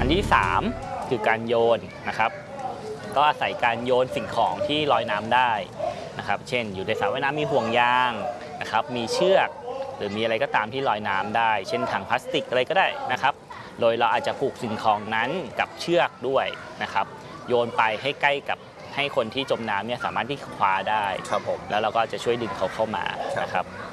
ที่3คือการโยนนะครับก็อาศัยการโยนสิ่งของที่ลอยน้ำได้นะครับเช่นอยู่ในสระว่ายน้ำมีห่วงยางนะครับมีเชือกหรือมีอะไรก็ตามที่ลอยน้ำได้เช่นถังพลาสติกอะไรก็ได้นะครับโดยเราอาจจะผูกสิ่งของนั้นกับเชือกด้วยนะครับโยนไปให้ใกล้กับให้คนที่จมน้ำเนี่ยสามารถที่คว้าได้ครับผมแล้วเราก็จะช่วยดึงเขาเข้ามานะครับ